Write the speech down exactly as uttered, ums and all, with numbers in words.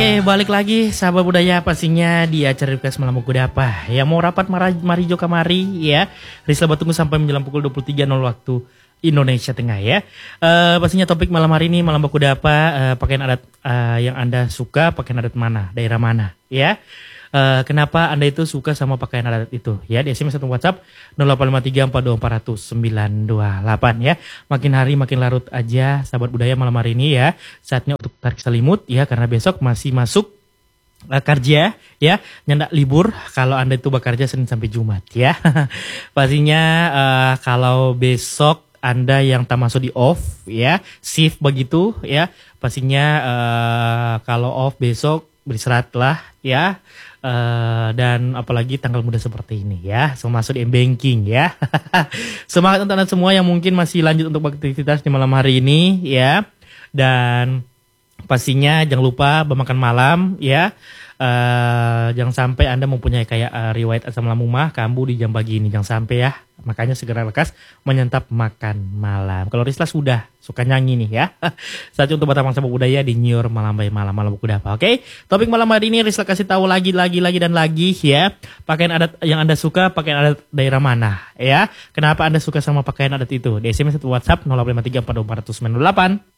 Oke, balik lagi sahabat budaya pastinya di acara Request Malam Kuda apa. Ya mau rapat mari, mari jo kamari ya. Risla tunggu sampai menjelang pukul dua puluh tiga nol waktu Indonesia Tengah ya. Uh, pastinya topik malam hari ini malam kuda apa, uh, pakaian adat uh, yang Anda suka, pakaian adat mana, daerah mana ya. Uh, kenapa Anda itu suka sama pakaian adat itu ya, di S M S atau WhatsApp nol delapan lima tiga empat dua empat nol nol sembilan dua delapan ya. Makin hari makin larut aja sahabat budaya malam hari ini ya. Saatnya untuk tarik selimut ya, karena besok masih masuk uh, kerja ya, nyendak libur kalau Anda itu bekerja Senin sampai Jumat ya. Pastinya uh, kalau besok Anda yang tak masuk di off ya, shift begitu ya, pastinya uh, kalau off besok beristirahatlah ya. Uh, dan apalagi tanggal muda seperti ini ya, semua masuk di M-Banking ya. Semangat untuk Anda semua yang mungkin masih lanjut untuk beraktivitas di malam hari ini ya. Dan pastinya jangan lupa bermakan malam ya. Uh, jangan sampai Anda mempunyai kayak uh, riwayat asam lambung mah kambuh di jam pagi ini, jangan sampai ya. Makanya segera lekas menyantap makan malam. Kalau Risla sudah suka nyanyi nih ya. Saatnya untuk batang bangsa budaya di New York malam by malam malam kuda apa. Oke, okay? Topik malam hari ini Risla kasih tahu lagi lagi lagi dan lagi ya. Pakaian adat yang Anda suka, pakaian adat daerah mana ya? Kenapa Anda suka sama pakaian adat itu? Di S M S atau WhatsApp nol delapan lima tiga empat dua empat nol nol sembilan delapan.